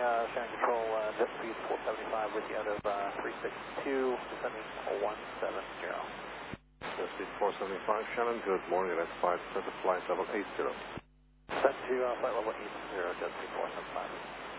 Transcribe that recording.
Shannon Control, jet speed 475 with you out of 362, descending 170. Jet speed 475, Shannon, good morning, that's 5, set to flight level 80. Set to flight level 80, jet speed 475.